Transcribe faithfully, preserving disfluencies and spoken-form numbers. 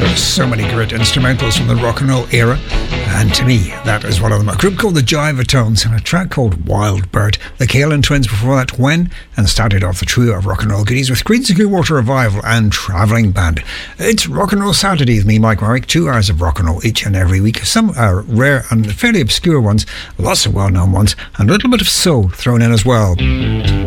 So many great instrumentals from the rock and roll era, and to me, that is one of them. A group called the Jivatones and a track called Wild Bird. The Kaelin Twins before that, When, and started off the trio of rock and roll goodies with Creedence Clearwater Revival and Travelling Band. It's Rock and Roll Saturday with me, Mike Marrick. Two hours of rock and roll each and every week. Some are rare and fairly obscure ones, lots of well-known ones, and a little bit of soul thrown in as well.